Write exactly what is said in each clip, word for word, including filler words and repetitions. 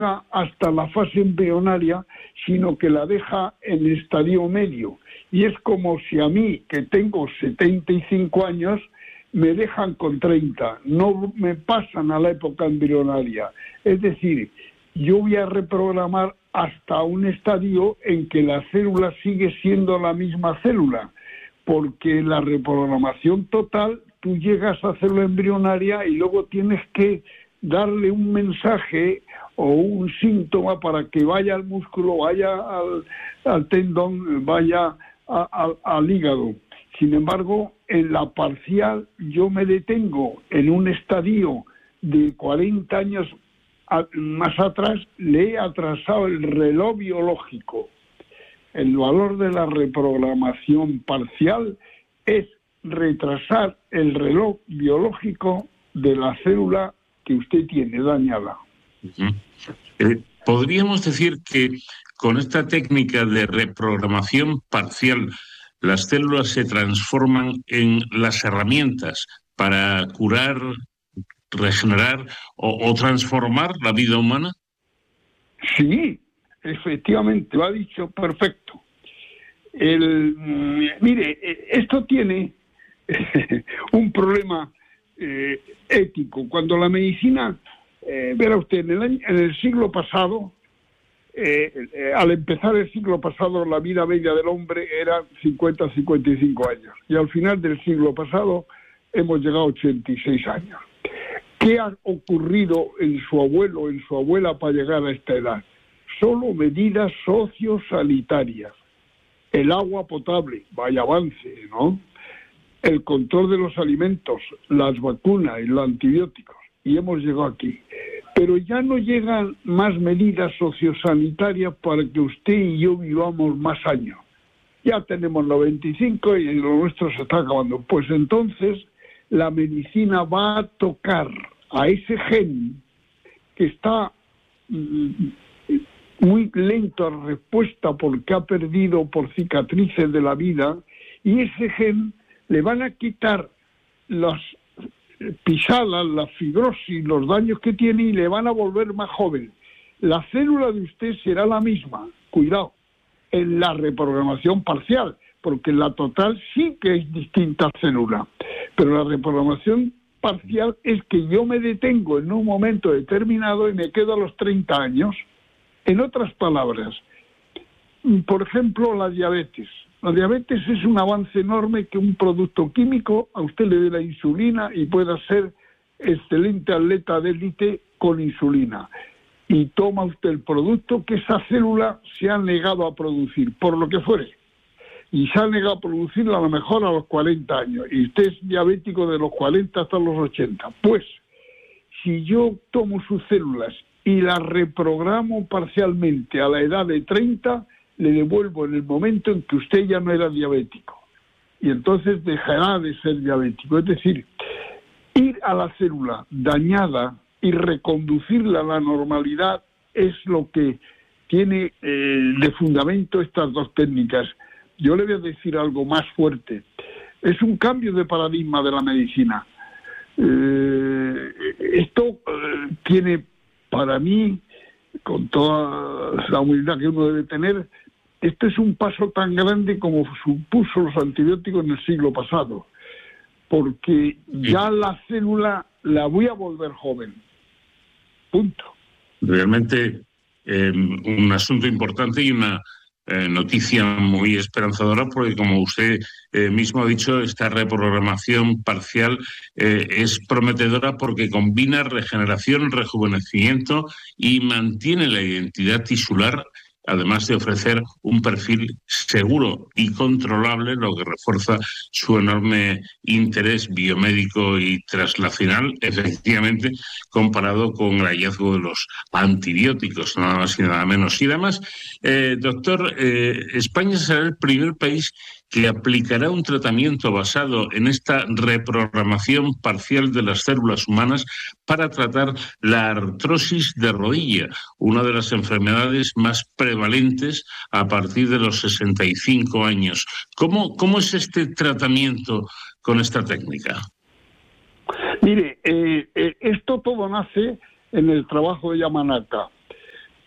hasta la fase embrionaria, sino que la deja en estadio medio. Y es como si a mí, que tengo setenta y cinco años, me dejan con treinta, no me pasan a la época embrionaria. Es decir, yo voy a reprogramar hasta un estadio en que la célula sigue siendo la misma célula, porque la reprogramación total, tú llegas a célula embrionaria y luego tienes que darle un mensaje o un síntoma para que vaya al músculo, vaya al, al tendón, vaya a, a, al hígado. Sin embargo, en la parcial yo me detengo en un estadio de cuarenta años a, más atrás, le he atrasado el reloj biológico. El valor de la reprogramación parcial es retrasar el reloj biológico de la célula que usted tiene dañada. Uh-huh. Eh, podríamos decir que con esta técnica de reprogramación parcial, las células se transforman en las herramientas para curar, regenerar o, o transformar la vida humana. Sí, efectivamente, lo ha dicho perfecto. El, mire, esto tiene un problema eh, ético. Cuando la medicina, eh, verá usted, en el, año, en el siglo pasado, eh, eh, al empezar el siglo pasado, la vida media del hombre era cincuenta a cincuenta y cinco años. Y al final del siglo pasado hemos llegado a ochenta y seis años. ¿Qué ha ocurrido en su abuelo, en su abuela para llegar a esta edad? Solo medidas sociosanitarias. El agua potable, vaya avance, ¿no? El control de los alimentos, las vacunas y los antibióticos. Y hemos llegado aquí. Pero ya no llegan más medidas sociosanitarias para que usted y yo vivamos más años. Ya tenemos noventa y cinco y lo nuestro se está acabando. Pues entonces la medicina va a tocar a ese gen que está muy lento a respuesta porque ha perdido por cicatrices de la vida, y ese gen le van a quitar las pisadas, la fibrosis, los daños que tiene, y le van a volver más joven. La célula de usted será la misma, cuidado, en la reprogramación parcial, porque en la total sí que es distinta célula, pero la reprogramación parcial es que yo me detengo en un momento determinado y me quedo a los treinta años. En otras palabras, por ejemplo, la diabetes. La diabetes es un avance enorme, que un producto químico a usted le dé la insulina y pueda ser excelente atleta de élite con insulina. Y toma usted el producto que esa célula se ha negado a producir, por lo que fuere. Y se ha negado a producirla a lo mejor a los cuarenta años. Y usted es diabético de los cuarenta hasta los ochenta. Pues, si yo tomo sus células y las reprogramo parcialmente a la edad de treinta, le devuelvo en el momento en que usted ya no era diabético. Y entonces dejará de ser diabético. Es decir, ir a la célula dañada y reconducirla a la normalidad es lo que tiene eh, de fundamento estas dos técnicas. Yo le voy a decir algo más fuerte. Es un cambio de paradigma de la medicina. Eh, esto eh, tiene, para mí, con toda la humildad que uno debe tener, este es un paso tan grande como supuso los antibióticos en el siglo pasado, porque ya la célula la voy a volver joven. Punto. Realmente eh, un asunto importante y una eh, noticia muy esperanzadora, porque como usted eh, mismo ha dicho, esta reprogramación parcial eh, es prometedora porque combina regeneración, rejuvenecimiento y mantiene la identidad tisular, además de ofrecer un perfil seguro y controlable, lo que refuerza su enorme interés biomédico y translacional, efectivamente, comparado con el hallazgo de los antibióticos, nada más y nada menos. Y además, eh, doctor, eh, España será el primer país que aplicará un tratamiento basado en esta reprogramación parcial de las células humanas para tratar la artrosis de rodilla, una de las enfermedades más prevalentes a partir de los sesenta y cinco años. ¿Cómo, cómo es este tratamiento con esta técnica? Mire, eh, eh, esto todo nace en el trabajo de Yamanaka.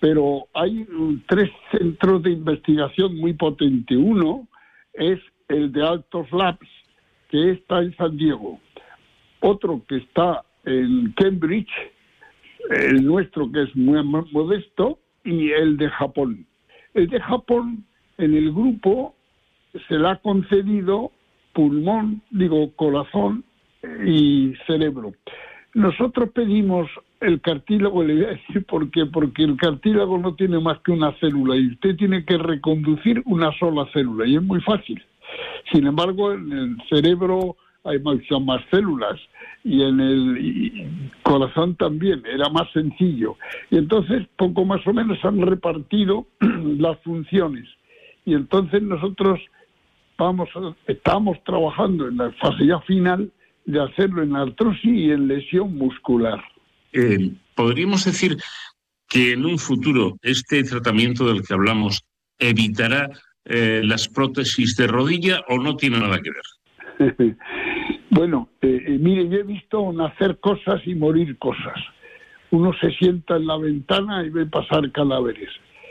Pero hay tres centros de investigación muy potentes. Uno es el de Altos Labs, que está en San Diego. Otro que está en Cambridge, el nuestro que es muy más modesto, y el de Japón. El de Japón, en el grupo, se le ha concedido pulmón, digo, corazón y cerebro. Nosotros pedimos el cartílago, le voy a decir por qué, porque el cartílago no tiene más que una célula y usted tiene que reconducir una sola célula y es muy fácil. Sin embargo, en el cerebro hay muchas más células y en el corazón también, era más sencillo. Y entonces, poco más o menos han repartido las funciones. Y entonces nosotros vamos, estamos trabajando en la fase ya final de hacerlo en artrosis y en lesión muscular. Eh, ¿Podríamos decir que en un futuro este tratamiento del que hablamos evitará eh, las prótesis de rodilla o no tiene nada que ver? Bueno, eh, eh, mire, yo he visto nacer cosas y morir cosas. Uno se sienta en la ventana y ve pasar cadáveres.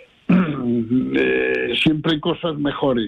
eh, siempre hay cosas mejores.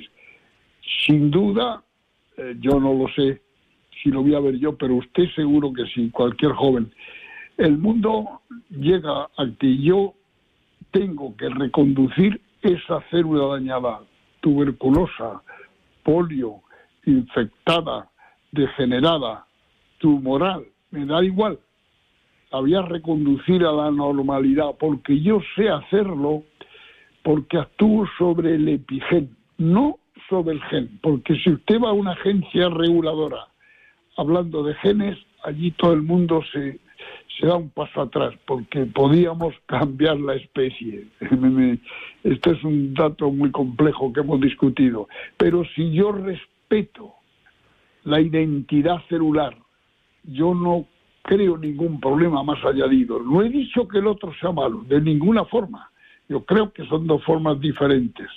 Sin duda, eh, yo no lo sé si lo voy a ver yo, pero usted seguro que sí, cualquier joven. El mundo llega a que yo tengo que reconducir esa célula dañada, tuberculosa, polio, infectada, degenerada, tumoral, me da igual. La voy a reconducir a la normalidad porque yo sé hacerlo, porque actúo sobre el epigen, no sobre el gen. Porque si usted va a una agencia reguladora hablando de genes, allí todo el mundo se, se da un paso atrás, porque podíamos cambiar la especie. Esto es un dato muy complejo que hemos discutido. Pero si yo respeto la identidad celular, yo no creo ningún problema más añadido. No he dicho que el otro sea malo, de ninguna forma. Yo creo que son dos formas diferentes.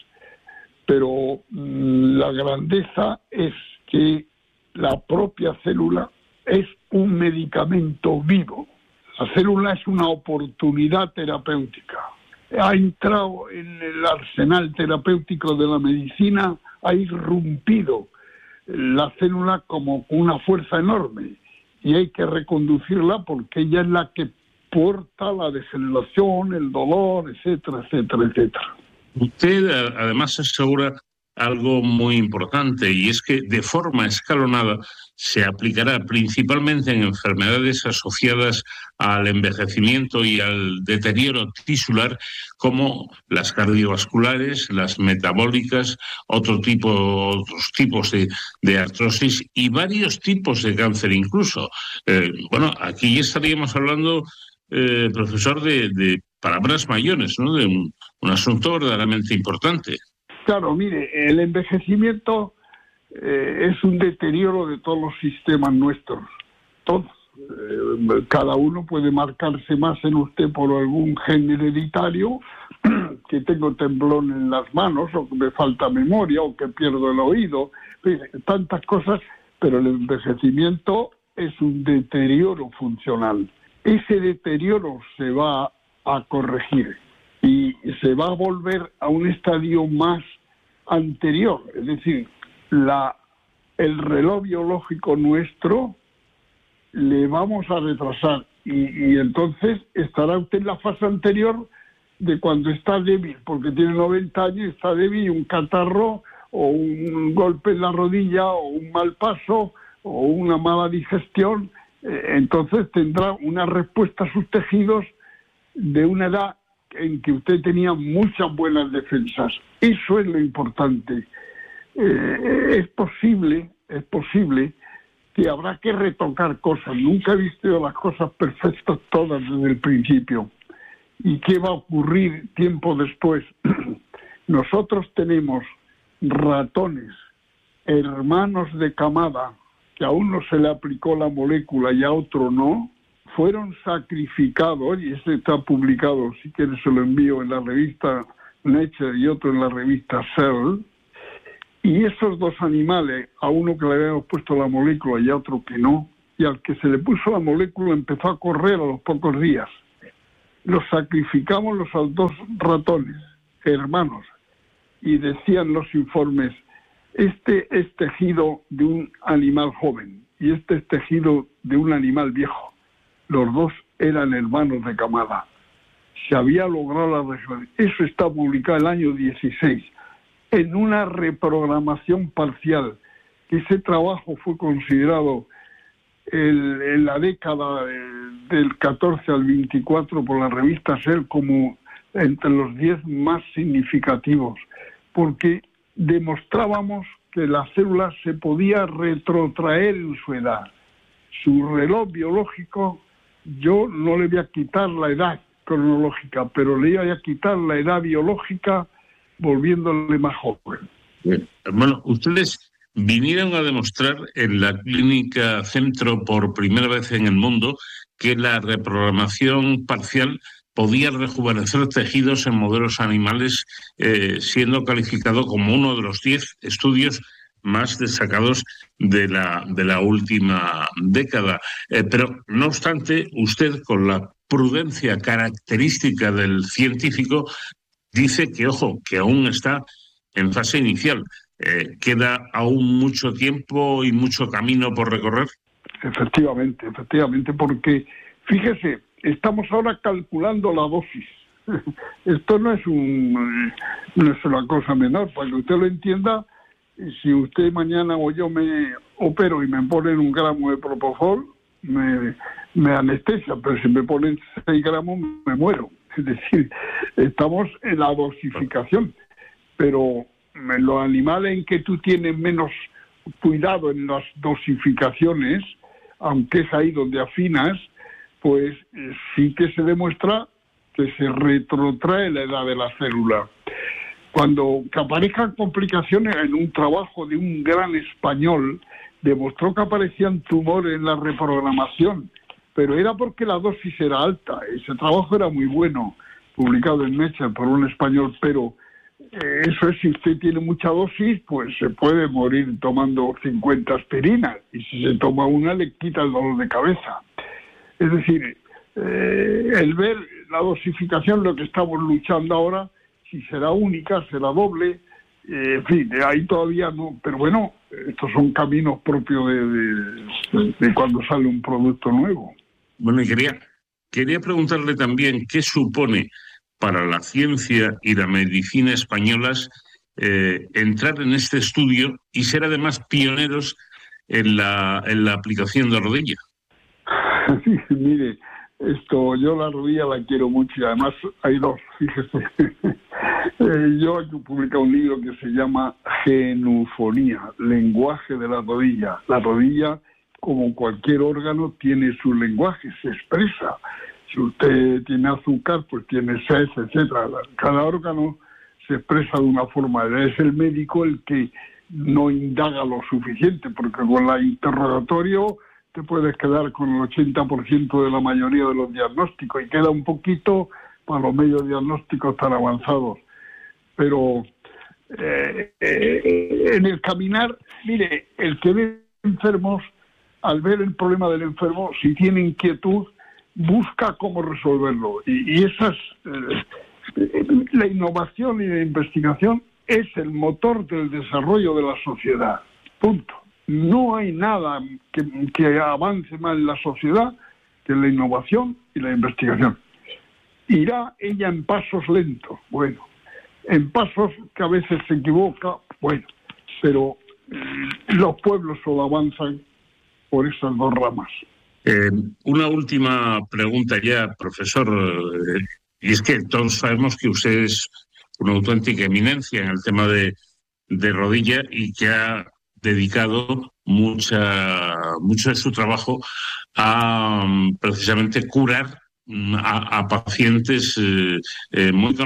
Pero mmm, la grandeza es que la propia célula es un medicamento vivo. La célula es una oportunidad terapéutica. Ha entrado en el arsenal terapéutico de la medicina, ha irrumpido la célula como una fuerza enorme y hay que reconducirla porque ella es la que porta la degeneración, el dolor, etcétera, etcétera, etcétera. Usted además asegura algo muy importante y es que de forma escalonada se aplicará principalmente en enfermedades asociadas al envejecimiento y al deterioro tisular como las cardiovasculares, las metabólicas, otro tipo, otros tipos de, de artrosis y varios tipos de cáncer incluso. Eh, bueno, aquí ya estaríamos hablando, eh, profesor, de, de palabras mayores, ¿no? De un, un asunto verdaderamente importante. Claro, mire, el envejecimiento eh, es un deterioro de todos los sistemas nuestros, todos. Eh, cada uno puede marcarse más en usted por algún gen hereditario, que tengo temblón en las manos, o que me falta memoria, o que pierdo el oído, tantas cosas, pero el envejecimiento es un deterioro funcional. Ese deterioro se va a corregir y se va a volver a un estadio más anterior, es decir, la, el reloj biológico nuestro le vamos a retrasar y, y entonces estará usted en la fase anterior de cuando está débil, porque tiene noventa años, está débil y un catarro o un golpe en la rodilla o un mal paso o una mala digestión, eh, entonces tendrá una respuesta a sus tejidos de una edad en que usted tenía muchas buenas defensas. Eso es lo importante. Eh, es posible, es posible que habrá que retocar cosas. Nunca he visto las cosas perfectas todas desde el principio. ¿Y qué va a ocurrir tiempo después? Nosotros tenemos ratones, hermanos de camada, que a uno se le aplicó la molécula y a otro no, fueron sacrificados, y este está publicado, si quieres se lo envío, en la revista Nature y otro en la revista Cell, y esos dos animales, a uno que le habíamos puesto la molécula y a otro que no, y al que se le puso la molécula empezó a correr a los pocos días. los sacrificamos los dos ratones, hermanos, y decían los informes, este es tejido de un animal joven y este es tejido de un animal viejo. Los dos eran hermanos de camada. Se había logrado la regeneración. Eso está publicado el año dieciséis, en una reprogramación parcial. Ese trabajo fue considerado el, en la década del catorce al veinticuatro por la revista Cell como entre los diez más significativos, porque demostrábamos que la célula se podía retrotraer en su edad. Su reloj biológico, yo no le voy a quitar la edad cronológica, pero le voy a quitar la edad biológica volviéndole más joven. Bien. Bueno, ustedes vinieron a demostrar en la clínica Centro por primera vez en el mundo que la reprogramación parcial podía rejuvenecer tejidos en modelos animales, eh, siendo calificado como uno de los diez estudios más destacados de la, de la última década. Eh, pero, no obstante, usted, con la prudencia característica del científico, dice que, ojo, que aún está en fase inicial. Eh, ¿Queda aún mucho tiempo y mucho camino por recorrer? Efectivamente, efectivamente, porque, fíjese, estamos ahora calculando la dosis. Esto no es un no es una cosa menor, para que usted lo entienda. Si usted mañana o yo me opero y me ponen un gramo de propofol, me, me anestesia, pero si me ponen seis gramos me muero. Es decir, estamos en la dosificación, pero en los animales en que tú tienes menos cuidado en las dosificaciones, aunque es ahí donde afinas, pues eh, sí que se demuestra que se retrotrae la edad de la célula. Cuando que aparezcan complicaciones, en un trabajo de un gran español, demostró que aparecían tumores en la reprogramación, pero era porque la dosis era alta. Ese trabajo era muy bueno, publicado en Nature por un español, pero eh, eso es, si usted tiene mucha dosis, pues se puede morir tomando cincuenta aspirinas, y si se toma una le quita el dolor de cabeza. Es decir, eh, el ver la dosificación, lo que estamos luchando ahora, si será única, será doble, eh, en fin, ahí todavía no, pero bueno, estos son caminos propios de, de, de cuando sale un producto nuevo. Bueno, y quería, quería preguntarle también qué supone para la ciencia y la medicina españolas eh, entrar en este estudio y ser además pioneros en la, en la aplicación de rodilla. Sí, mire, esto, yo la rodilla la quiero mucho y además hay dos, fíjese. eh, yo he publicado un libro que se llama Genufonía, lenguaje de la rodilla. La rodilla, como cualquier órgano, tiene su lenguaje, se expresa. Si usted tiene azúcar, pues tiene sed, etcétera. Cada órgano se expresa de una forma. Es el médico el que no indaga lo suficiente, porque con el interrogatorio te puedes quedar con el ochenta por ciento de la mayoría de los diagnósticos y queda un poquito para los medios diagnósticos tan avanzados. Pero eh, eh, en el caminar, mire, el que ve enfermos, al ver el problema del enfermo, si tiene inquietud, busca cómo resolverlo. Y, y esas, eh, la innovación y la investigación es el motor del desarrollo de la sociedad. Punto. No hay nada que, que avance más en la sociedad que la innovación y la investigación. Irá ella en pasos lentos, bueno, en pasos que a veces se equivoca, bueno, pero eh, los pueblos solo avanzan por esas dos ramas. Eh, una última pregunta ya, profesor, eh, y es que todos sabemos que usted es una auténtica eminencia en el tema de, de rodilla y que ha dedicado mucha mucho de su trabajo a precisamente curar a, a pacientes eh, eh, muy